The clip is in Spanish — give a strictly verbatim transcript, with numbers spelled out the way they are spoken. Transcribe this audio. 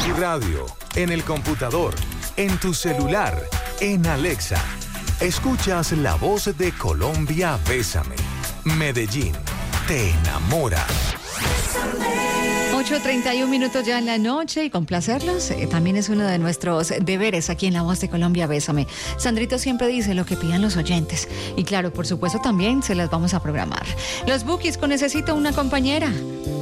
tu radio, en el computador, en tu celular, en Alexa. Escuchas la voz de Colombia, Bésame. Medellín, te enamora. ocho treinta y un minutos ya en la noche y complacerlos eh, también es uno de nuestros deberes aquí en La Voz de Colombia, Bésame. Sandrito siempre dice lo que pidan los oyentes y claro, por supuesto también se las vamos a programar. Los Bukis con Necesito una compañera.